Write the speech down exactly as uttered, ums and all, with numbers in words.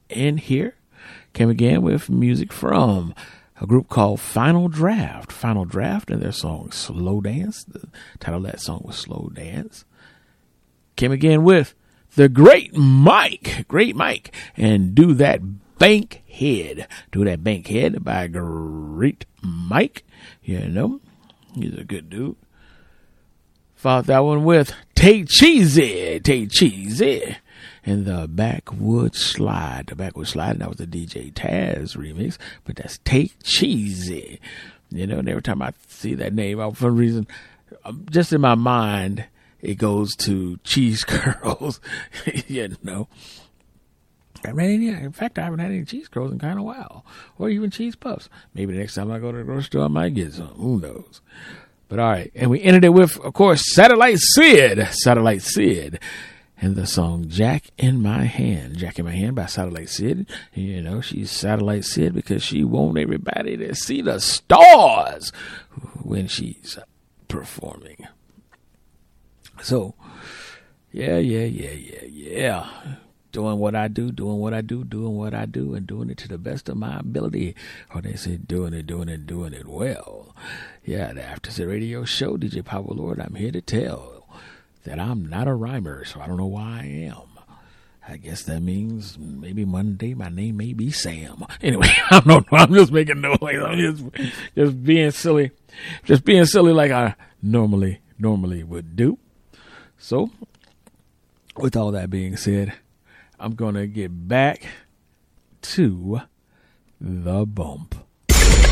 in here. Came again with music from a group called Final Draft. Final Draft and their song Slow Dance. The title of that song was Slow Dance. Came again with the Great Mike. Great Mike. And Do That Bankhead. Do That Bankhead by Great Mike. You know, he's a good dude. Followed that one with Tay Cheesy. Tay Cheesy. And the Backwoods Slide. The Backwoods Slide, that was the D J Taz remix. But that's Tay Cheesy. You know, and every time I see that name, for some reason, just in my mind, it goes to cheese curls. You know. I haven't had any, in fact, I haven't had any cheese curls in kind of a while. Or even cheese puffs. Maybe the next time I go to the grocery store, I might get some. Who knows? But all right. And we ended it with, of course, Satellite Sid. Satellite Sid. And the song Jack in My Hand. Jack in My Hand by Satellite Sid. You know, she's Satellite Sid because she wants everybody to see the stars when she's performing. So, yeah, yeah, yeah, yeah, yeah. Doing what I do, doing what I do, doing what I do, and doing it to the best of my ability. Or they say doing it, doing it, doing it well. Yeah, the After Set Radio Show, D J Power Lord, I'm here to tell that I'm not a rhymer, so I don't know why I am. I guess that means maybe one day my name may be Sam. Anyway, I don't know. I'm just making noise. I'm just, just being silly. Just being silly like I normally, normally would do. So, with all that being said, I'm going to get back to the bump.